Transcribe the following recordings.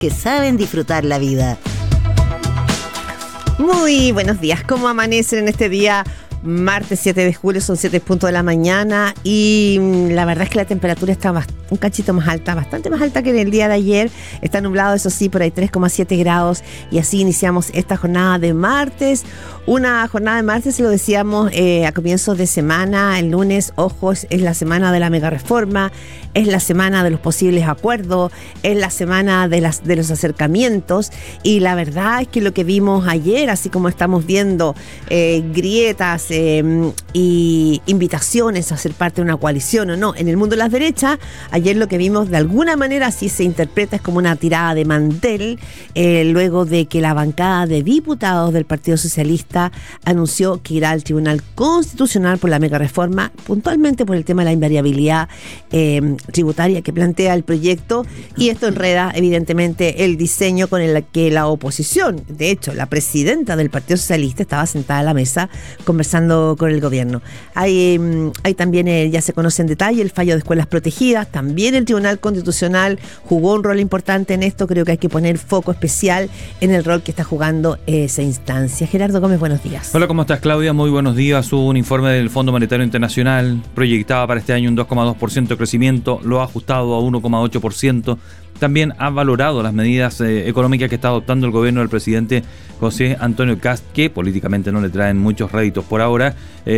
que saben disfrutar la vida. Muy buenos días, ¿cómo amanecen en este día? Martes 7 de julio, son 7:00 de la mañana y la verdad es que la temperatura está un cachito más alta, bastante más alta que en el día de ayer. Está nublado, eso sí, por ahí 3,7 grados y así iniciamos esta jornada de martes. Una jornada de martes, lo decíamos a comienzos de semana, el lunes, ojo, es la semana de la mega reforma, es la semana de los posibles acuerdos, es la semana de los acercamientos y la verdad es que lo que vimos ayer, así como estamos viendo grietas y invitaciones a ser parte de una coalición o no, en el mundo de las derechas, ayer lo que vimos de alguna manera así se interpreta es como una tirada de mantel, luego de que la bancada de diputados del Partido Socialista anunció que irá al Tribunal Constitucional por la mega reforma, puntualmente por el tema de la invariabilidad tributaria que plantea el proyecto, y esto enreda evidentemente el diseño con el que la oposición, de hecho la presidenta del Partido Socialista estaba sentada a la mesa conversando con el gobierno. Hay también, ya se conoce en detalle, el fallo de escuelas protegidas. También el Tribunal Constitucional jugó un rol importante en esto. Creo que hay que poner foco especial en el rol que está jugando esa instancia. Gerardo Gómez, buenos días. Hola, ¿cómo estás, Claudia? Muy buenos días. Hubo un informe del Fondo Monetario Internacional, proyectaba para este año un 2,2% de crecimiento, lo ha ajustado a 1,8%. También ha valorado las medidas económicas que está adoptando el gobierno del presidente José Antonio Kast, que políticamente no le traen muchos réditos por ahora,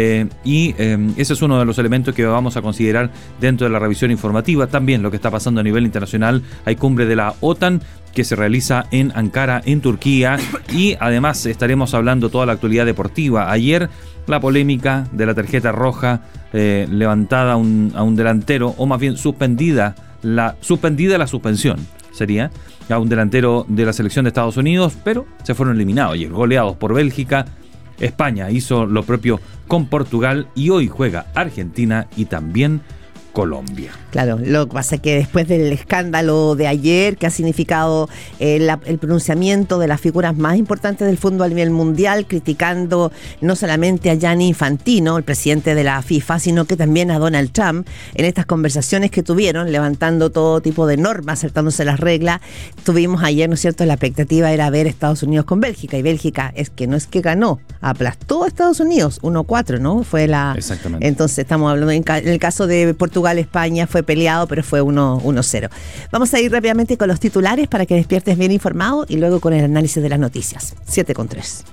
y ese es uno de los elementos que vamos a considerar dentro de la revisión informativa. También lo que está pasando a nivel internacional, hay cumbre de la OTAN que se realiza en Ankara, en Turquía, y además estaremos hablando toda la actualidad deportiva. Ayer la polémica de la tarjeta roja levantada a un delantero, o más bien suspendida la suspensión sería a un delantero de la selección de Estados Unidos, pero se fueron eliminados ayer, goleados por Bélgica. España hizo lo propio con Portugal y hoy juega Argentina y también Colombia. Claro, lo que pasa es que después del escándalo de ayer, que ha significado el pronunciamiento de las figuras más importantes del fútbol a nivel mundial, criticando no solamente a Gianni Infantino, el presidente de la FIFA, sino que también a Donald Trump, en estas conversaciones que tuvieron, levantando todo tipo de normas, saltándose las reglas. Tuvimos ayer, ¿no es cierto?, la expectativa era ver Estados Unidos con Bélgica, y Bélgica no es que ganó, aplastó a Estados Unidos, 1-4, ¿no? Fue la... Exactamente. Entonces estamos hablando, en el caso de Portugal, España fue peleado, pero fue 1-0. Vamos a ir rápidamente con los titulares para que despiertes bien informado y luego con el análisis de las noticias. 7:3.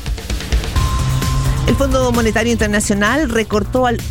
El Fondo Monetario Internacional recortó al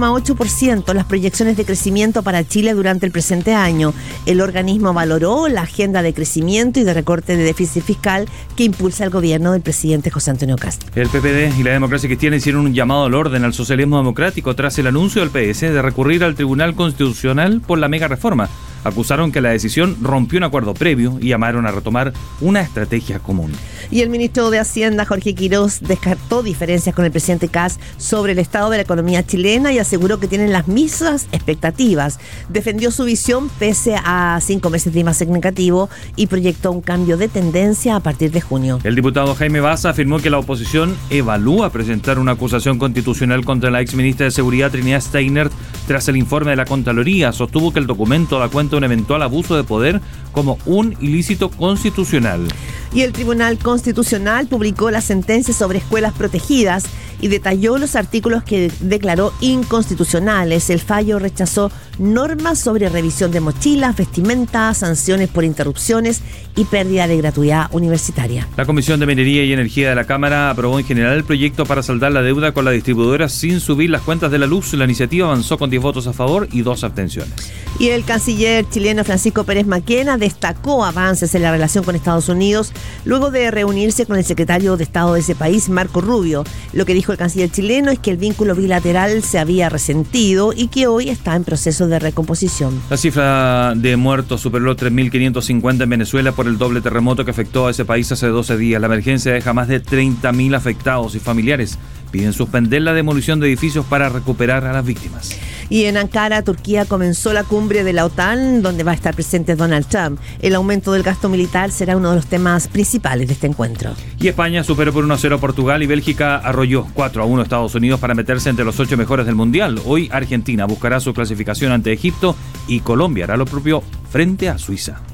1,8% las proyecciones de crecimiento para Chile durante el presente año. El organismo valoró la agenda de crecimiento y de recorte de déficit fiscal que impulsa el gobierno del presidente José Antonio Kast. El PPD y la Democracia Cristiana hicieron un llamado al orden al socialismo democrático tras el anuncio del PS de recurrir al Tribunal Constitucional por la mega reforma. Acusaron que la decisión rompió un acuerdo previo y llamaron a retomar una estrategia común. Y el ministro de Hacienda, Jorge Quirós, descartó diferencias con el presidente Kast sobre el estado de la economía chilena y aseguró que tienen las mismas expectativas. Defendió su visión pese a 5 meses de imagen negativo y proyectó un cambio de tendencia a partir de junio. El diputado Jaime Baza afirmó que la oposición evalúa presentar una acusación constitucional contra la exministra de Seguridad Trinidad Steiner tras el informe de la Contraloría. Sostuvo que el documento da cuenta de un eventual abuso de poder como un ilícito constitucional. Y el Tribunal Constitucional publicó la sentencia sobre escuelas protegidas y detalló los artículos que declaró inconstitucionales. El fallo rechazó normas sobre revisión de mochilas, vestimenta, sanciones por interrupciones y pérdida de gratuidad universitaria. La Comisión de Minería y Energía de la Cámara aprobó en general el proyecto para saldar la deuda con la distribuidora sin subir las cuentas de la luz. La iniciativa avanzó con 10 votos a favor y 2 abstenciones. Y el canciller chileno Francisco Pérez Maquena destacó avances en la relación con Estados Unidos luego de reunirse con el secretario de Estado de ese país, Marco Rubio. Lo que dijo el canciller chileno es que el vínculo bilateral se había resentido y que hoy está en proceso de recomposición. La cifra de muertos superó los 3.550 en Venezuela por el doble terremoto que afectó a ese país hace 12 días. La emergencia deja más de 30.000 afectados y familiares piden suspender la demolición de edificios para recuperar a las víctimas. Y en Ankara, Turquía, comenzó la cumbre de la OTAN, donde va a estar presente Donald Trump. El aumento del gasto militar será uno de los temas principales de este encuentro. Y España superó por 1-0 a Portugal y Bélgica arrolló 4-1 a Estados Unidos para meterse entre los 8 mejores del Mundial. Hoy Argentina buscará su clasificación ante Egipto y Colombia hará lo propio frente a Suiza.